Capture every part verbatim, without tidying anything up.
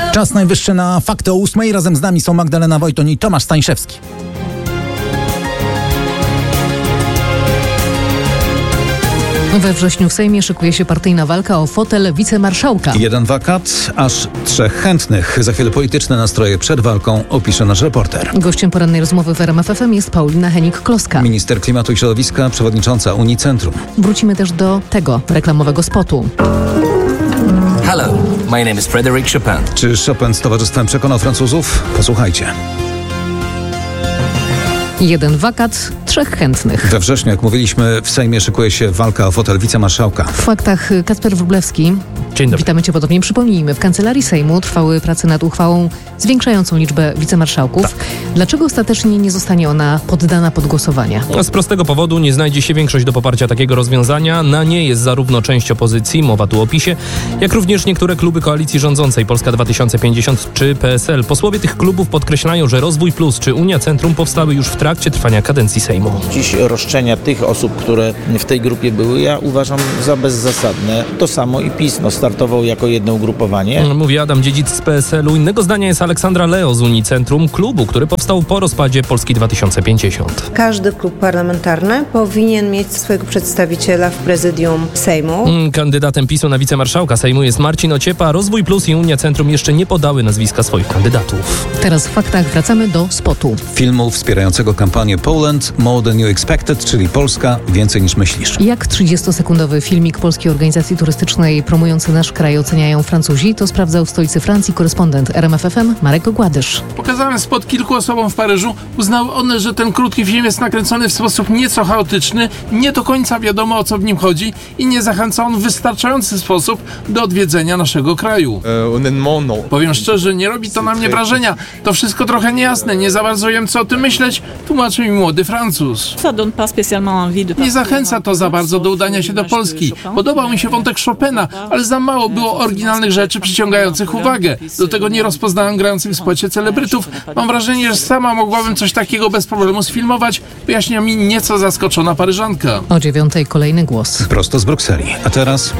Czas najwyższy na Fakty o ósmej. Razem z nami są Magdalena Wojton i Tomasz Stańszewski. We wrześniu w Sejmie szykuje się partyjna walka o fotel wicemarszałka. Jeden wakat, aż trzech chętnych. Za chwilę polityczne nastroje przed walką opisze nasz reporter. Gościem porannej rozmowy w R M F F M jest Paulina Hennig-Kloska, Minister klimatu i środowiska, przewodnicząca Unicentrum. Wrócimy też do tego reklamowego spotu. Hello, my name is Frédéric Chopin. Czy Chopin z towarzystwem przekonał Francuzów? Posłuchajcie. Jeden wakat, trzech chętnych. We wrześniu, jak mówiliśmy, w Sejmie szykuje się walka o fotel wicemarszałka. W faktach Kacper Wróblewski. Dzień dobry. Witamy Cię ponownie. Przypomnijmy, w Kancelarii Sejmu trwały prace nad uchwałą zwiększającą liczbę wicemarszałków. Tak. Dlaczego ostatecznie nie zostanie ona poddana pod głosowanie? Z prostego powodu nie znajdzie się większość do poparcia takiego rozwiązania. Na nie jest zarówno część opozycji, mowa tu o PiSie, jak również niektóre kluby koalicji rządzącej, Polska dwa tysiące pięćdziesiąt czy P S L. Posłowie tych klubów podkreślają, że Rozwój Plus czy Unia Centrum powstały już w trakcie trwania kadencji Sejmu. Dziś roszczenia tych osób, które w tej grupie były, ja uważam za bezzasadne. To samo i PiS no, startował jako jedno ugrupowanie. Mówi Adam Dziedzic z P S L u. Innego zdania jest Aleksandra Leo z Unii Centrum, klubu, który powstał po rozpadzie Polski dwa tysiące pięćdziesiąt. Każdy klub parlamentarny powinien mieć swojego przedstawiciela w prezydium Sejmu. Kandydatem PiSu na wicemarszałka Sejmu jest Marcin Ociepa. Rozwój Plus i Unia Centrum jeszcze nie podały nazwiska swoich kandydatów. Teraz w faktach wracamy do spotu. Filmu wspierającego kampanię Poland More Than You Expected, czyli Polska więcej niż myślisz. Jak trzydziestosekundowy filmik Polskiej Organizacji Turystycznej promujący nasz kraj oceniają Francuzi, to sprawdzał w stolicy Francji korespondent R M F F M Marek Gładysz. Pokazałem spot kilku osobom w Paryżu. Uznały one, że ten krótki film jest nakręcony w sposób nieco chaotyczny, nie do końca wiadomo, o co w nim chodzi i nie zachęca on w wystarczający sposób do odwiedzenia naszego kraju. Powiem szczerze, nie robi to na mnie wrażenia. To wszystko trochę niejasne, nie za bardzo wiem, co o tym myśleć, tłumaczy mi młody Francuz. Nie zachęca to za bardzo do udania się do Polski. Podobał mi się wątek Chopina, ale za mało było oryginalnych rzeczy przyciągających uwagę. Do tego nie rozpoznałem grających w spocie celebrytów. Mam wrażenie, że sama mogłabym coś takiego bez problemu sfilmować, wyjaśnia mi nieco zaskoczona Paryżanka. O dziewiątej kolejny głos. Prosto z Brukseli. A teraz...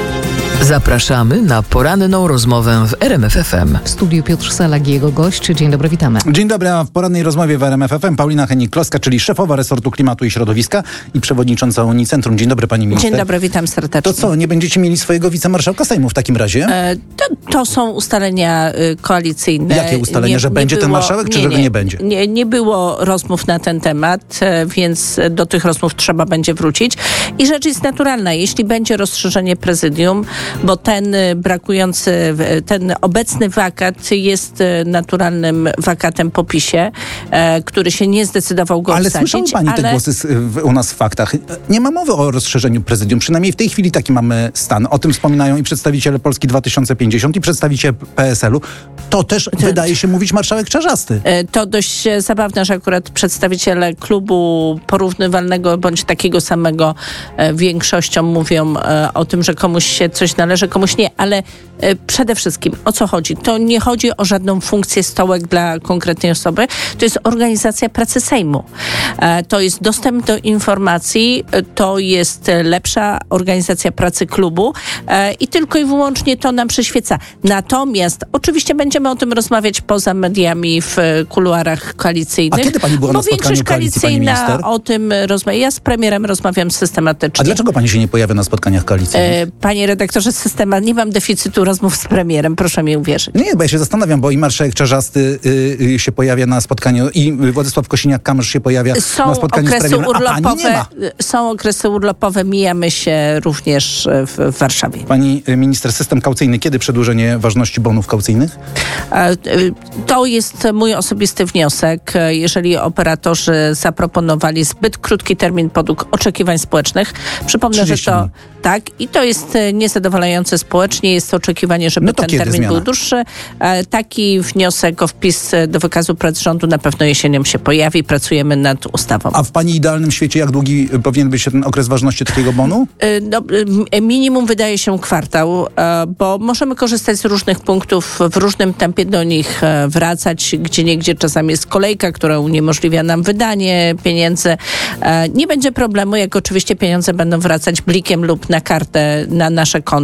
Zapraszamy na poranną rozmowę w R M F F M. W studiu Piotr Salak i jego gość. Dzień dobry, witamy. Dzień dobry, a w porannej rozmowie w R M F F M Paulina Hennig-Kloska, czyli szefowa resortu klimatu i środowiska i przewodnicząca Unicentrum. Dzień dobry, pani minister. Dzień dobry, witam serdecznie. To co, nie będziecie mieli swojego wicemarszałka Sejmu w takim razie? E, to, to są ustalenia y, koalicyjne. Jakie ustalenia, nie, że nie będzie było, ten marszałek, czy nie, że go nie, nie będzie? Nie, nie było rozmów na ten temat, e, więc do tych rozmów trzeba będzie wrócić. I rzecz jest naturalna, jeśli będzie rozszerzenie prezydium, bo ten brakujący, ten obecny wakat jest naturalnym wakatem po PiSie, e, który się nie zdecydował go ale obsadzić. Ale słyszała pani ale... te głosy w, u nas w faktach. Nie ma mowy o rozszerzeniu prezydium. Przynajmniej w tej chwili taki mamy stan. O tym wspominają i przedstawiciele Polski dwa tysiące pięćdziesiąt i przedstawiciele P S L u. To też to... wydaje się mówić marszałek Czarzasty. E, to dość zabawne, że akurat przedstawiciele klubu porównywalnego bądź takiego samego e, większością mówią e, o tym, że komuś się coś należy, komuś nie. Ale e, przede wszystkim o co chodzi? To nie chodzi o żadną funkcję stołek dla konkretnej osoby. To jest organizacja pracy Sejmu. E, to jest dostęp do informacji, e, to jest lepsza organizacja pracy klubu e, i tylko i wyłącznie to nam przyświeca. Natomiast oczywiście będziemy o tym rozmawiać poza mediami w kuluarach koalicyjnych. A kiedy pani była na spotkaniu większość koalicji, pani minister? o tym rozmawia. Ja z premierem rozmawiam systematycznie. A dlaczego pani się nie pojawia na spotkaniach koalicyjnych? E, panie redaktorze, systema, nie mam deficytu rozmów z premierem, proszę mi uwierzyć. Nie, bo ja się zastanawiam, bo i marszałek Czarzasty y, y, się pojawia na spotkaniu, i Władysław Kosiniak-Kamysz się pojawia są na spotkaniu z premierem, a pani nie ma. Są okresy urlopowe, mijamy się również w, w Warszawie. Pani minister, system kaucyjny, kiedy przedłużenie ważności bonów kaucyjnych? E, to jest mój osobisty wniosek. Jeżeli operatorzy zaproponowali zbyt krótki termin podług oczekiwań społecznych, przypomnę, że to tak i to jest niezadowalające społecznie, jest oczekiwanie, żeby no ten termin zmiana? był dłuższy. E, taki wniosek o wpis do wykazu prac rządu na pewno jesienią się pojawi. Pracujemy nad ustawą. A w pani idealnym świecie jak długi powinien być ten okres ważności takiego bonu? E, no, minimum wydaje się kwartał, e, bo możemy korzystać z różnych punktów, w różnym tempie do nich e, wracać, gdzie niegdzie czasami jest kolejka, która uniemożliwia nam wydanie pieniędzy. E, nie będzie problemu, jak oczywiście pieniądze będą wracać blikiem lub na kartę, na nasze konto.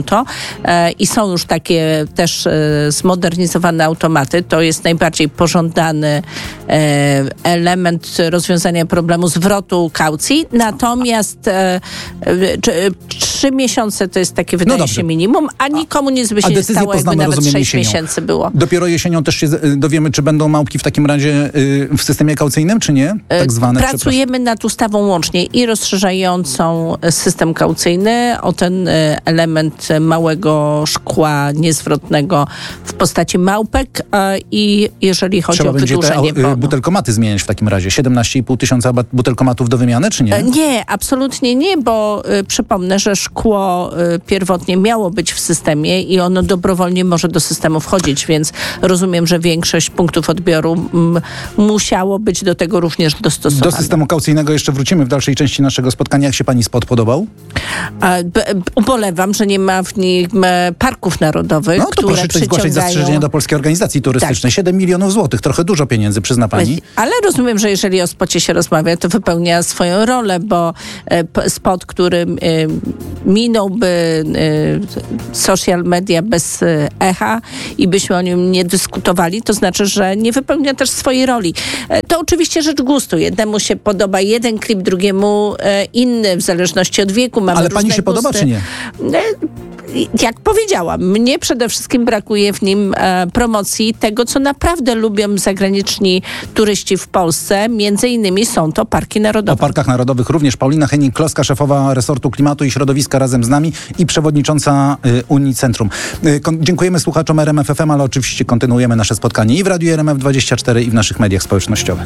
konto e, i są już takie też e, zmodernizowane automaty. To jest najbardziej pożądany e, element rozwiązania problemu zwrotu kaucji. Natomiast e, e, trzy miesiące to jest takie, wydaje no się, minimum, a nikomu nic by się nie stało, jakby nawet sześć jesienią. miesięcy było. Dopiero jesienią też się dowiemy, czy będą małpki w takim razie y, w systemie kaucyjnym, czy nie? Tak zwane. Pracujemy nad ustawą łącznie i rozszerzającą system kaucyjny o ten y, element małego szkła niezwrotnego w postaci małpek y, i jeżeli chodzi Trzeba o będzie wydłużenie te, bonu. butelkomaty zmieniać w takim razie. siedemnaście i pół tysiąca butelkomatów do wymiany, czy nie? Nie, absolutnie nie, bo y, przypomnę, że szkło y, pierwotnie miało być w systemie i ono dobrowolnie może do systemu wchodzić, więc rozumiem, że większość punktów odbioru m, musiało być do tego również dostosowane. Do systemu kaucyjnego jeszcze wrócimy w dalszej części naszego spotkania. Jak się pani spot podobał? A, b, ubolewam, że nie ma w nim e, parków narodowych, No to które proszę tutaj zgłaszać zastrzeżenia do Polskiej Organizacji Turystycznej. Tak. siedem milionów złotych, trochę dużo pieniędzy, przyzna pani. Ale rozumiem, że jeżeli o spocie się rozmawia, to wypełnia swoją rolę, bo e, spot, który e, minąłby e, social media bez e, echa i byśmy o nim nie dyskutowali, to znaczy, że nie wypełnia też swojej roli. E, to oczywiście rzecz gustu. Jednemu się podoba jeden klip, drugiemu e, inny, w zależności od wieku. Mamy Ale pani się gusty. podoba, czy nie? E, Jak powiedziałam, mnie przede wszystkim brakuje w nim e, promocji tego, co naprawdę lubią zagraniczni turyści w Polsce. Między innymi są to parki narodowe. O parkach narodowych również Paulina Henning-Kloska, szefowa resortu klimatu i środowiska razem z nami i przewodnicząca y, Unii Centrum. Y, kon- dziękujemy słuchaczom R M F F M, ale oczywiście kontynuujemy nasze spotkanie i w Radiu R M F dwadzieścia cztery i w naszych mediach społecznościowych.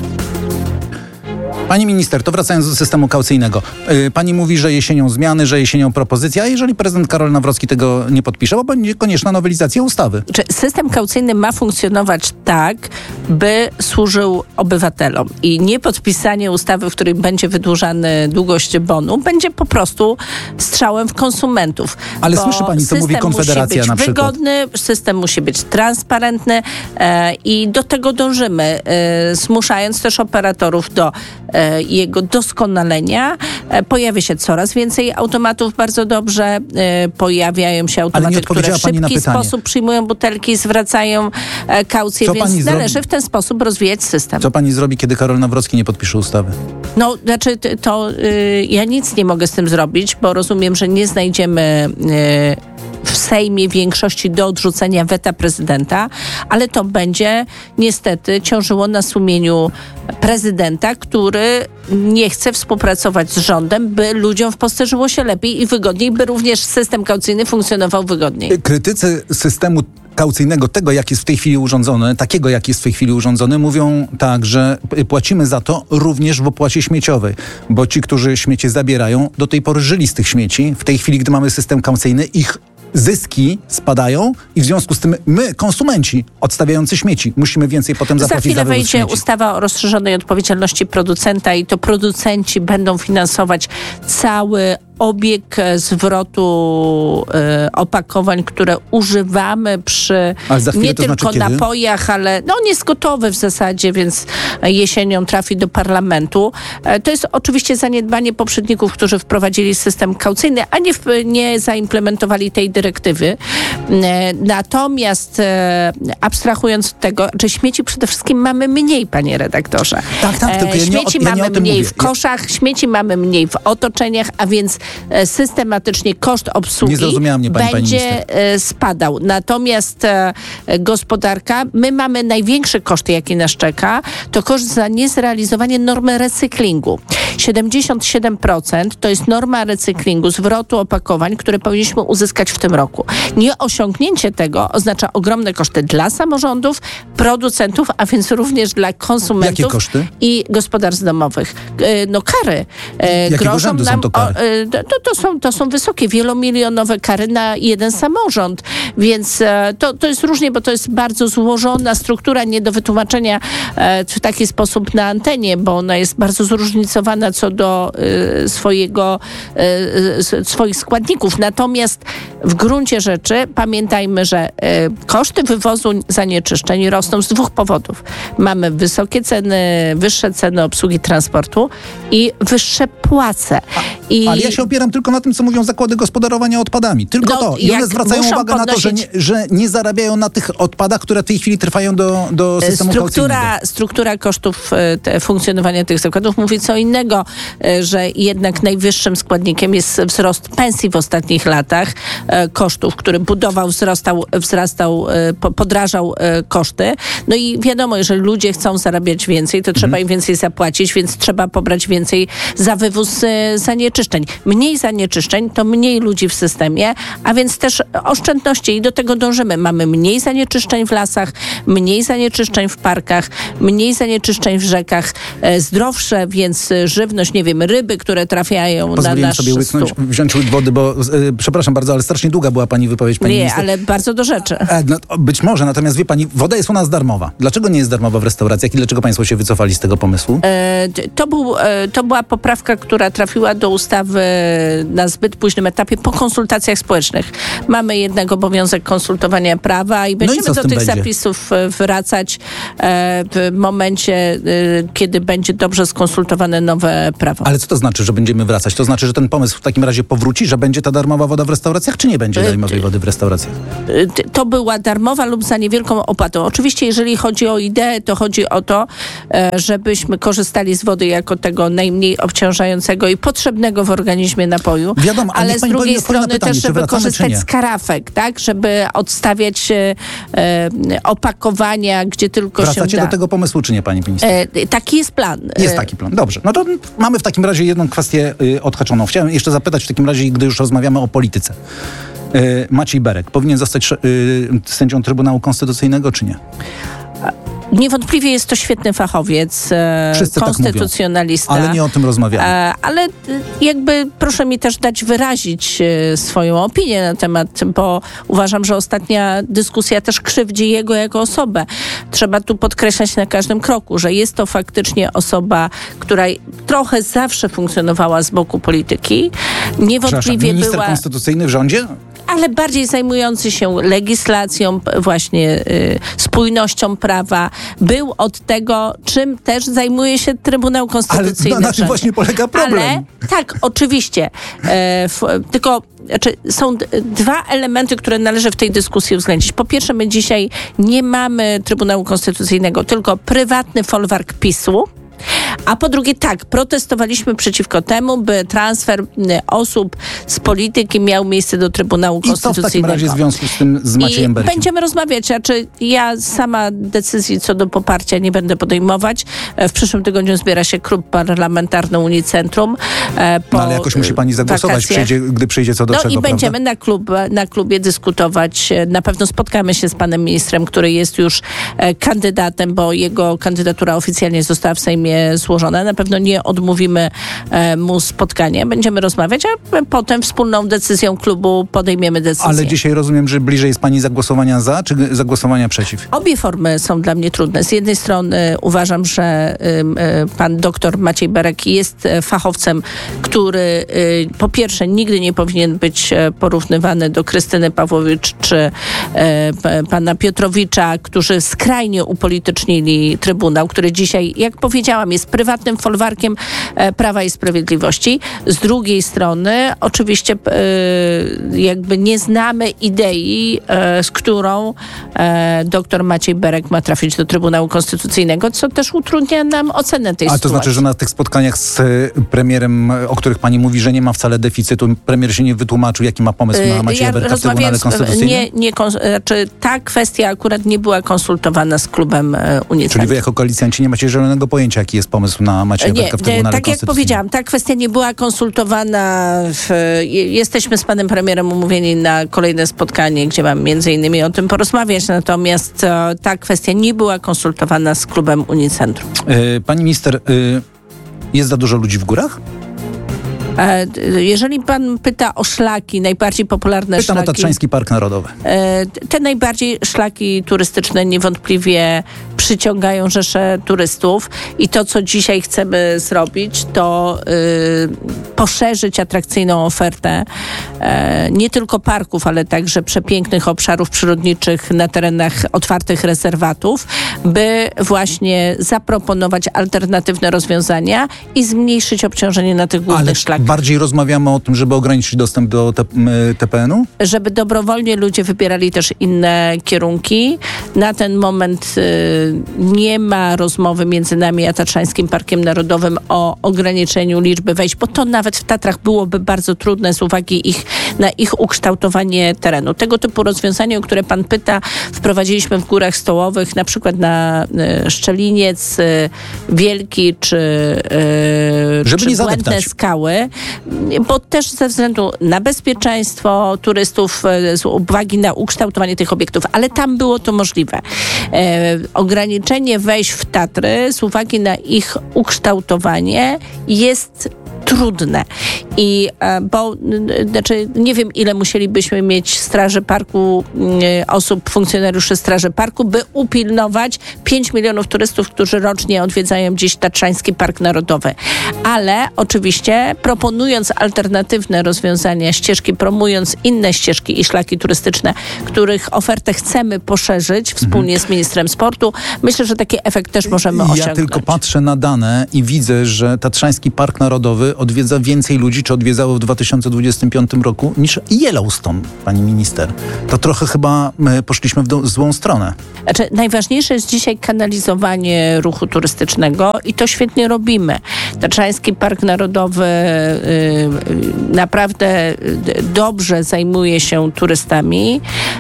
Pani minister, to wracając do systemu kaucyjnego. Yy, pani mówi, że jesienią zmiany, że jesienią propozycja, a jeżeli prezydent Karol Nawrocki tego nie podpisze, bo będzie konieczna nowelizacja ustawy. Czy system kaucyjny ma funkcjonować tak, by służył obywatelom i nie podpisanie ustawy, w której będzie wydłużany długość bonu, będzie po prostu strzałem w konsumentów. Ale słyszy pani, co mówi Konfederacja na przykład. Wygodny, system musi być transparentny e, i do tego dążymy, e, zmuszając też operatorów do e, jego doskonalenia. E, pojawia się coraz więcej automatów, bardzo dobrze. E, pojawiają się automaty, które w szybki sposób przyjmują butelki, zwracają e, kaucję, co więc należy zrobi? w ten sposób rozwijać system. Co pani zrobi, kiedy Karol Nawrocki nie podpisze ustawy? No, znaczy to y, ja nic nie mogę z tym zrobić, bo rozumiem, że nie znajdziemy y, w Sejmie większości do odrzucenia weta prezydenta, ale to będzie niestety ciążyło na sumieniu prezydenta, który nie chce współpracować z rządem, by ludziom w Polsce żyło się lepiej i wygodniej, by również system kaucyjny funkcjonował wygodniej. Krytycy systemu kaucyjnego, tego jak jest w tej chwili urządzony, takiego jak jest w tej chwili urządzony, mówią tak, że płacimy za to również w opłacie śmieciowej, bo ci, którzy śmiecie zabierają, do tej pory żyli z tych śmieci. W tej chwili, gdy mamy system kaucyjny, ich zyski spadają i w związku z tym my, konsumenci, odstawiający śmieci, musimy więcej potem zapłacić za chwilę wywóz wejdzie śmieci. ustawa o rozszerzonej odpowiedzialności producenta i to producenci będą finansować cały obieg zwrotu y, opakowań, które używamy przy nie to tylko znaczy napojach, ale no on jest gotowy w zasadzie, więc jesienią trafi do parlamentu. E, to jest oczywiście zaniedbanie poprzedników, którzy wprowadzili system kaucyjny, a nie, w, nie zaimplementowali tej dyrektywy. E, natomiast e, abstrahując od tego, że śmieci przede wszystkim mamy mniej, panie redaktorze. Tak, tak, tylko e, ja śmieci nie, ja mamy nie o tym mniej mówię. w koszach, śmieci mamy mniej w otoczeniach, a więc systematycznie koszt obsługi mnie, pani, będzie pani spadał. Natomiast e, gospodarka, my mamy największy koszt, jaki nas czeka, to koszt za niezrealizowanie normy recyklingu. siedemdziesiąt siedem procent to jest norma recyklingu, zwrotu opakowań, które powinniśmy uzyskać w tym roku. Nieosiągnięcie tego oznacza ogromne koszty dla samorządów, producentów, a więc również dla konsumentów. Jakie koszty? I gospodarstw domowych. E, no kary. E, Jakiego rzędu nam są to kary? O, e, to, to, są, to są wysokie, wielomilionowe kary na jeden samorząd, więc e, to, to jest różnie, bo to jest bardzo złożona struktura, nie do wytłumaczenia e, w taki sposób na antenie, bo ona jest bardzo zróżnicowana a co do y, swojego, y, swoich składników. Natomiast w gruncie rzeczy pamiętajmy, że y, koszty wywozu zanieczyszczeń rosną z dwóch powodów. Mamy wysokie ceny, wyższe ceny obsługi transportu i wyższe płace. I... Ale ja się opieram tylko na tym, co mówią zakłady gospodarowania odpadami. Tylko no, to. I one zwracają uwagę podnosić... na to, że nie, że nie zarabiają na tych odpadach, które w tej chwili trwają do, do systemu struktura, struktura kosztów te, funkcjonowania tych zakładów mówi co innego, że jednak najwyższym składnikiem jest wzrost pensji w ostatnich latach, kosztów, który budował, wzrastał, wzrastał, podrażał koszty. No i wiadomo, jeżeli ludzie chcą zarabiać więcej, to trzeba mhm. im więcej zapłacić, więc trzeba pobrać więcej za wywóz zanieczyszczeń. Mniej zanieczyszczeń to mniej ludzi w systemie, a więc też oszczędności i do tego dążymy. Mamy mniej zanieczyszczeń w lasach, mniej zanieczyszczeń w parkach, mniej zanieczyszczeń w rzekach, zdrowsze, więc żywność, nie wiem, ryby, które trafiają Pozwoliłem na nasz sobie łyknąć, stół. wziąć łyk wody, bo yy, przepraszam bardzo, ale strasznie długa była pani wypowiedź, pani Nie, minister. ale bardzo do rzeczy. E, no, być może, natomiast wie pani, woda jest u nas darmowa. Dlaczego nie jest darmowa w restauracjach i dlaczego państwo się wycofali z tego pomysłu? E, to, był, e, to była poprawka, która trafiła do ustawy na zbyt późnym etapie po konsultacjach społecznych. Mamy jednak obowiązek konsultowania prawa i będziemy no i do tych będzie? zapisów wracać e, w momencie, e, kiedy będzie dobrze skonsultowane nowe prawo. Ale co to znaczy, że będziemy wracać? To znaczy, że ten pomysł w takim razie powróci, że będzie ta darmowa woda w restauracjach, czy nie będzie darmowej wody w restauracjach? To była darmowa lub za niewielką opłatą. Oczywiście, jeżeli chodzi o ideę, to chodzi o to, żebyśmy korzystali z wody jako tego najmniej obciążającego i potrzebnego w organizmie napoju, Wiadomo, ale z drugiej strony pytanie, też, żeby wracamy, korzystać z karafek, tak? Żeby odstawiać e, opakowania, gdzie tylko Wracacie się da. do tego pomysłu, czy nie, pani minister? E, taki jest plan. Jest taki plan. Dobrze. No to mamy w takim razie jedną kwestię y, odhaczoną. Chciałem jeszcze zapytać w takim razie, gdy już rozmawiamy o polityce. Y, Maciej Berek powinien zostać y, sędzią Trybunału Konstytucyjnego, czy nie? Niewątpliwie jest to świetny fachowiec, e, konstytucjonalista. Tak mówią, ale nie o tym rozmawiamy. E, ale jakby proszę mi też dać wyrazić e, swoją opinię na temat, bo uważam, że ostatnia dyskusja też krzywdzi jego jako osobę. Trzeba tu podkreślać na każdym kroku, że jest to faktycznie osoba, która trochę zawsze funkcjonowała z boku polityki. Niewątpliwie minister była... konstytucyjny w rządzie? Ale bardziej zajmujący się legislacją, właśnie y, spójność prawa. Był od tego, czym też zajmuje się Trybunał Konstytucyjny. Ale na tym właśnie polega problem. Ale tak, oczywiście. E, f, tylko znaczy, są d- dwa elementy, które należy w tej dyskusji uwzględnić. Po pierwsze, my dzisiaj nie mamy Trybunału Konstytucyjnego, tylko prywatny folwark PiSu. A po drugie, tak, protestowaliśmy przeciwko temu, by transfer osób z polityki miał miejsce do Trybunału Konstytucyjnego. I co w takim razie w związku z tym z Maciejem Berkiem? Będziemy rozmawiać, znaczy ja sama decyzji co do poparcia nie będę podejmować. W przyszłym tygodniu zbiera się klub parlamentarny Unicentrum. Po no ale jakoś musi pani zagłosować, przyjdzie, gdy przyjdzie co do no czego, i prawda? będziemy na, klub, na klubie dyskutować. Na pewno spotkamy się z panem ministrem, który jest już kandydatem, bo jego kandydatura oficjalnie została w Sejmie złożona. Na pewno nie odmówimy e, mu spotkania. Będziemy rozmawiać, a potem wspólną decyzją klubu podejmiemy decyzję. Ale dzisiaj rozumiem, że bliżej jest pani zagłosowania za, czy zagłosowania przeciw? Obie formy są dla mnie trudne. Z jednej strony uważam, że y, y, pan doktor Maciej Berek jest fachowcem, który y, po pierwsze nigdy nie powinien być porównywany do Krystyny Pawłowicz czy y, p, pana Piotrowicza, którzy skrajnie upolitycznili Trybunał, który dzisiaj, jak powiedziałam, jest prywatnym folwarkiem e, Prawa i Sprawiedliwości. Z drugiej strony oczywiście e, jakby nie znamy idei, e, z którą e, doktor Maciej Berek ma trafić do Trybunału Konstytucyjnego, co też utrudnia nam ocenę tej A sytuacji. to znaczy, że na tych spotkaniach z premierem, o których pani mówi, że nie ma wcale deficytu, premier się nie wytłumaczył, jaki ma pomysł na Macieja ja Berka w Trybunale Konstytucyjnym? Nie, nie, znaczy, ta kwestia akurat nie była konsultowana z klubem e, Unicentrum. Czyli wy jako koalicjanci nie macie zielonego pojęcia, jaki jest pomysł na Macieja Berka w Trybunale tak jak powiedziałam, ta kwestia nie była konsultowana. W, jesteśmy z panem premierem umówieni na kolejne spotkanie, gdzie mam między innymi o tym porozmawiać, natomiast e, ta kwestia nie była konsultowana z klubem Unicentrum. Yy, pani minister, yy, jest za dużo ludzi w górach? E, jeżeli pan pyta o szlaki, najbardziej popularne Pytam szlaki... o Tatrzański Park Narodowy. E, te najbardziej szlaki turystyczne niewątpliwie przyciągają rzesze turystów i to, co dzisiaj chcemy zrobić, to y, poszerzyć atrakcyjną ofertę e, nie tylko parków, ale także przepięknych obszarów przyrodniczych na terenach otwartych rezerwatów, by właśnie zaproponować alternatywne rozwiązania i zmniejszyć obciążenie na tych głównych Ale szlakach. bardziej rozmawiamy o tym, żeby ograniczyć dostęp do T P N u? Żeby dobrowolnie ludzie wybierali też inne kierunki. Na ten moment y, nie ma rozmowy między nami a Tatrzańskim Parkiem Narodowym o ograniczeniu liczby wejść, bo to nawet w Tatrach byłoby bardzo trudne z uwagi ich, na ich ukształtowanie terenu. Tego typu rozwiązanie, o które pan pyta, wprowadziliśmy w Górach Stołowych, na przykład na y, Szczeliniec, y, Wielki czy, y, Żeby czy nie Błędne zadeptać. Skały, bo też ze względu na bezpieczeństwo turystów, y, z uwagi na ukształtowanie tych obiektów, ale tam było to możliwe. E, ograniczenie wejść w Tatry z uwagi na ich ukształtowanie jest trudne. I e, bo n- znaczy nie wiem, ile musielibyśmy mieć straży parku, y, osób, funkcjonariuszy straży parku, by upilnować pięć milionów turystów, którzy rocznie odwiedzają dziś Tatrzański Park Narodowy. Ale oczywiście proponując alternatywne rozwiązania, ścieżki, promując inne ścieżki i szlaki turystyczne, których ofertę chcemy poszerzyć wspólnie z ministrem sportu, myślę, że taki efekt też możemy osiągnąć. Ja tylko patrzę na dane i widzę, że Tatrzański Park Narodowy odwiedza więcej ludzi, czy odwiedzało w dwa tysiące dwudziestym piątym roku, niż Yellowstone, pani minister. To trochę chyba my poszliśmy w do, złą stronę. Znaczy, najważniejsze jest dzisiaj kanalizowanie ruchu turystycznego i to świetnie robimy. Tatrzański Park Narodowy y, y, naprawdę y, dobrze zajmuje się turystami.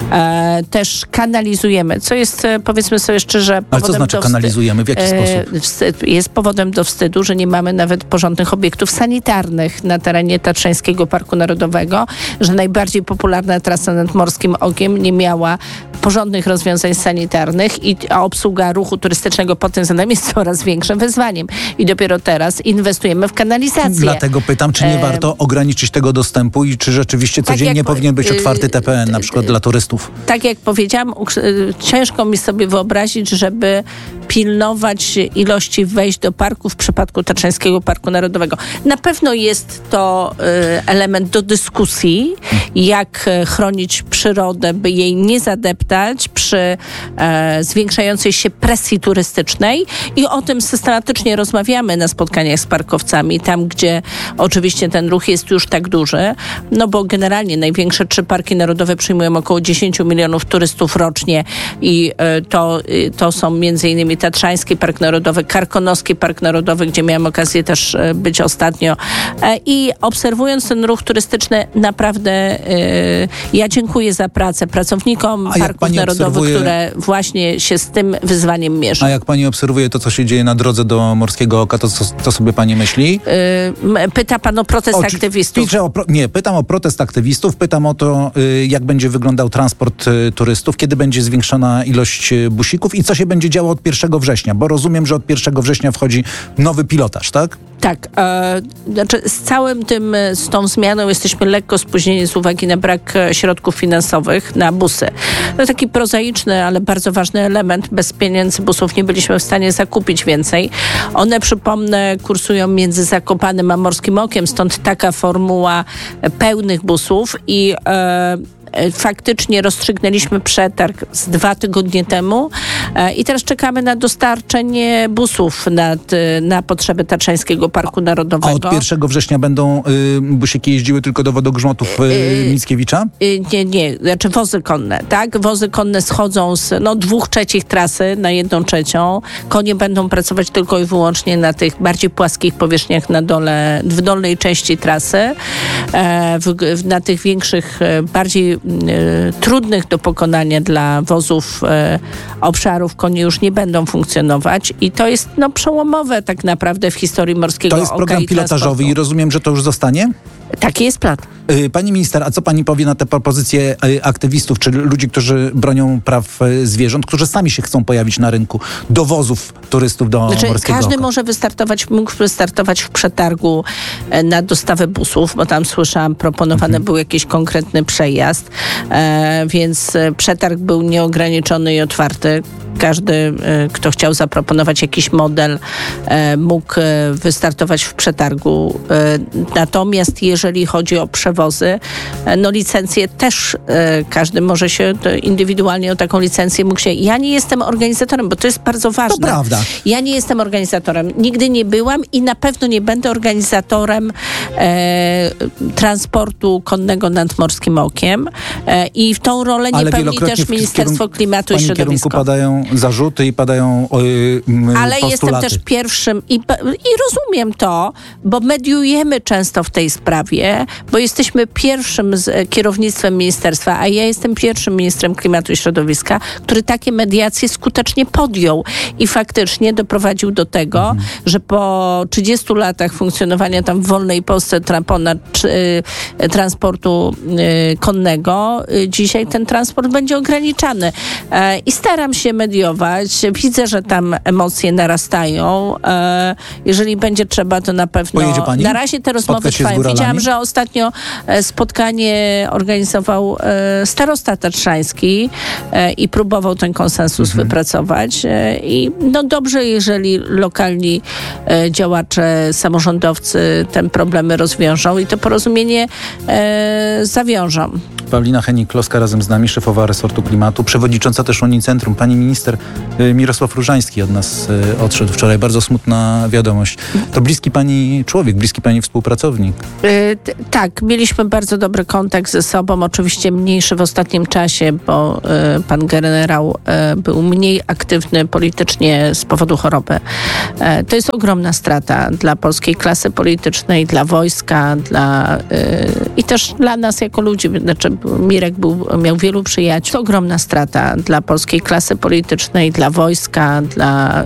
E, też kanalizujemy, co jest, e, powiedzmy sobie szczerze, Ale powodem co znaczy do kanalizujemy? W jaki e, sposób? wstyd, jest powodem do wstydu, że nie mamy nawet porządnych obiektów sanitarnych na terenie Tatrzańskiego Parku Narodowego, że najbardziej popularna trasa nad Morskim Okiem nie miała porządnych rozwiązań sanitarnych i a obsługa ruchu turystycznego pod tym względem jest coraz większym wyzwaniem. I dopiero teraz inwestujemy w kanalizację. Dlatego pytam, czy nie E, warto ograniczyć tego dostępu i czy rzeczywiście tak codziennie jak- powinien być y- otwarty T P N na przykład dla turystów? Tak jak powiedziałam, uks- y, ciężko mi sobie wyobrazić, żeby pilnować ilości wejść do parku w przypadku Tatrzańskiego Parku Narodowego. Na pewno jest to y, element do dyskusji, jak e, chronić przyrodę, by jej nie zadeptać przy e, zwiększającej się presji turystycznej i o tym systematycznie rozmawiamy na spotkaniach z parkowcami, tam gdzie oczywiście ten ruch jest już tak duży, no bo generalnie największe trzy parki narodowe przyjmują około dziesięć milionów turystów rocznie i e, to, y, to są między innymi Tatrzański Park Narodowy, Karkonoski Park Narodowy, gdzie miałam okazję też e, być ostatnio e, i obserwując ten ruch turystyczny naprawdę e, ja dziękuję za pracę pracownikom A jak parków pani narodowych, obserwuje- które właśnie się z tym wyzwaniem mierzą. A jak pani obserwuje to, co się dzieje na drodze do Morskiego Oka, to co, co sobie pani myśli? Y, m- Pyta pan o protest O, czy- aktywistów. Pisze o pro, nie, pytam o protest aktywistów, pytam o to, y, jak będzie wyglądał transport y, turystów, kiedy będzie zwiększona ilość y, busików i co się będzie działo od pierwszego września, bo rozumiem, że od pierwszego września wchodzi nowy pilotaż, tak? Tak, e, znaczy z całym tym, e, z tą zmianą jesteśmy lekko spóźnieni z uwagi na brak e, środków finansowych na busy. To taki prozaiczny, ale bardzo ważny element. Bez pieniędzy busów nie byliśmy w stanie zakupić więcej. One, przypomnę, kursują między Zakopanem a Morskim Okiem, stąd taka formuła e, pełnych busów i e, faktycznie rozstrzygnęliśmy przetarg z dwa tygodnie temu e, i teraz czekamy na dostarczenie busów nad, na potrzeby Tatrzańskiego Parku A Narodowego. od pierwszego września będą y, busiki jeździły tylko do wodogrzmotów y, Mickiewicza? Y, Nie, nie, znaczy wozy konne, tak? Wozy konne schodzą z no, dwóch trzecich trasy na jedną trzecią. Konie będą pracować tylko i wyłącznie na tych bardziej płaskich powierzchniach na dole, w dolnej części trasy. E, w, w, na tych większych, e, bardziej e, trudnych do pokonania dla wozów e, obszarów konie już nie będą funkcjonować i to jest no, przełomowe tak naprawdę w historii Morskiego To jest Oka program i pilotażowy transportu. i rozumiem, że to już zostanie? Taki jest plan. Pani minister, a co pani powie na te propozycje aktywistów, czy ludzi, którzy bronią praw zwierząt, którzy sami się chcą pojawić na rynku dowozów turystów do znaczy, Morskiego Każdy Oka? może wystartować, mógł wystartować w przetargu na dostawę busów, bo tam słyszałam, proponowany mhm. był jakiś konkretny przejazd, e, więc przetarg był nieograniczony i otwarty. Każdy, kto chciał zaproponować jakiś model, mógł wystartować w przetargu. Natomiast jeżeli chodzi o przewozy, no licencje też każdy może się indywidualnie o taką licencję mógł się... Ja nie jestem organizatorem, bo to jest bardzo ważne. To prawda. Ja nie jestem organizatorem. Nigdy nie byłam i na pewno nie będę organizatorem e, transportu konnego nad Morskim Okiem. E, I w tą rolę nie Ale pełni też Ministerstwo kierunku, Klimatu i Środowiska. W pani kierunku padają zarzuty i padają yy, Ale postulaty. jestem też pierwszym i, i rozumiem to, bo mediujemy często w tej sprawie, bo jesteśmy pierwszym z kierownictwem ministerstwa, a ja jestem pierwszym ministrem Klimatu i Środowiska, który takie mediacje skutecznie podjął i faktycznie doprowadził do tego, mhm. że po trzydziestu latach funkcjonowania tam w wolnej Polsce tra, ponad y, transportu y, konnego, y, dzisiaj ten transport będzie ograniczany. Y, I staram się mediować. Widzę, że tam emocje narastają. E, jeżeli będzie trzeba, to na pewno... Pojedzie pani? Na razie te rozmowy trwają. Widziałam, że ostatnio e, spotkanie organizował e, starosta tatrzański e, i próbował ten konsensus mhm. wypracować. E, I no dobrze, jeżeli lokalni e, działacze, samorządowcy ten problemy rozwiążą i to porozumienie e, zawiążą. Paulina Hennig-Kloska razem z nami, szefowa resortu klimatu, przewodnicząca też Unicentrum. Pani minister, Mirosław Różański od nas odszedł wczoraj. Bardzo smutna wiadomość. To bliski pani człowiek, bliski pani współpracownik. Yy, t- tak, mieliśmy bardzo dobry kontakt ze sobą. Oczywiście mniejszy w ostatnim czasie, bo yy, pan generał yy, był mniej aktywny politycznie z powodu choroby. Yy, to jest ogromna strata dla polskiej klasy politycznej, dla wojska, dla yy, i też dla nas jako ludzi. Znaczy, Mirek był, miał wielu przyjaciół. To ogromna strata dla polskiej klasy politycznej, dla wojska, dla